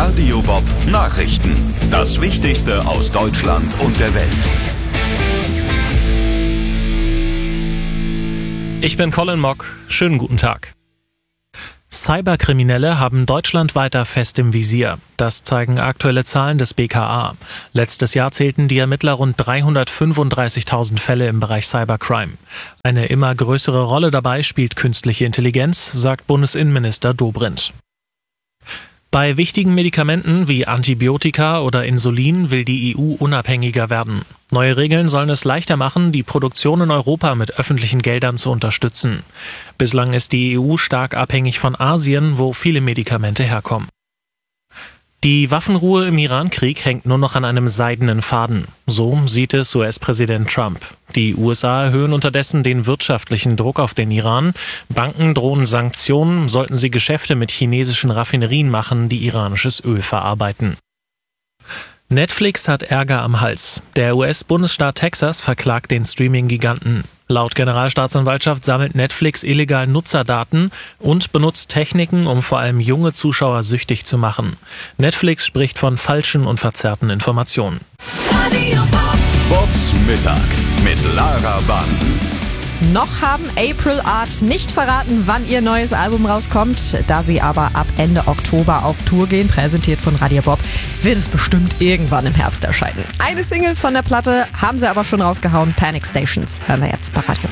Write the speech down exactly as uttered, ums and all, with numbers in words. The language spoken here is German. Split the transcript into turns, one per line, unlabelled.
Radio Bob Nachrichten. Das Wichtigste aus Deutschland und der Welt.
Ich bin Colin Mock. Schönen guten Tag. Cyberkriminelle haben Deutschland weiter fest im Visier. Das zeigen aktuelle Zahlen des B K A. Letztes Jahr zählten die Ermittler rund dreihundertfünfunddreißigtausend Fälle im Bereich Cybercrime. Eine immer größere Rolle dabei spielt künstliche Intelligenz, sagt Bundesinnenminister Dobrindt. Bei wichtigen Medikamenten wie Antibiotika oder Insulin will die E U unabhängiger werden. Neue Regeln sollen es leichter machen, die Produktion in Europa mit öffentlichen Geldern zu unterstützen. Bislang ist die E U stark abhängig von Asien, wo viele Medikamente herkommen. Die Waffenruhe im Iran-Krieg hängt nur noch an einem seidenen Faden. So sieht es U S-Präsident Trump. Die U S A erhöhen unterdessen den wirtschaftlichen Druck auf den Iran. Banken drohen Sanktionen, sollten sie Geschäfte mit chinesischen Raffinerien machen, die iranisches Öl verarbeiten. Netflix hat Ärger am Hals. Der U S-Bundesstaat Texas verklagt den Streaming-Giganten. Laut Generalstaatsanwaltschaft sammelt Netflix illegal Nutzerdaten und benutzt Techniken, um vor allem junge Zuschauer süchtig zu machen. Netflix spricht von falschen und verzerrten Informationen.
Bobs Mittag mit Lara Bahnsen.
Noch haben April Art nicht verraten, wann ihr neues Album rauskommt. Da sie aber ab Ende Oktober auf Tour gehen, präsentiert von Radio Bob, wird es bestimmt irgendwann im Herbst erscheinen. Eine Single von der Platte haben sie aber schon rausgehauen, Panic Stations. Hören wir jetzt bei Radio Bob.